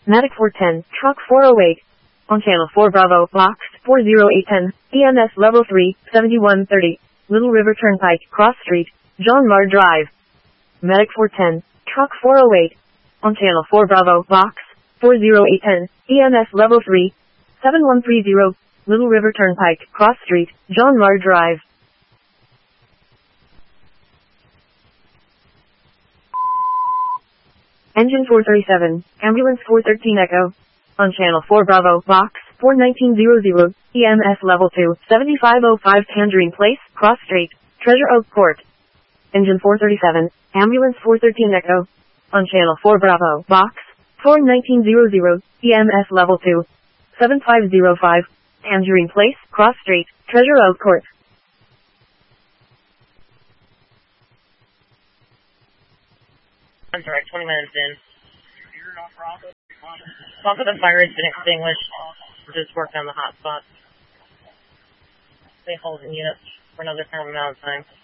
Medic 410, Truck 408. On Channel 4 Bravo, Box 40810, EMS Level 3, 7130. Little River Turnpike, Cross Street, John Marr Drive. Medic 410, Truck 408. On Channel 4 Bravo, Box 40810, EMS Level 3, 7130. Little River Turnpike, Cross Street, John Marr Drive. Engine 437, Ambulance 413 Echo. On Channel 4 Bravo, Box 41900, EMS Level 2, 7505 Tangerine Place, Cross Street, Treasure Oak Court. Engine 437, Ambulance 413 Echo. On Channel 4 Bravo, Box 41900, EMS Level 2, 7505, Tangerine Place, Cross Street, Treasure Oak Court. I'm sorry, 20 minutes in. Bulk of the fire has been extinguished. We're just working on the hotspot. Stay holding units for another certain amount of time.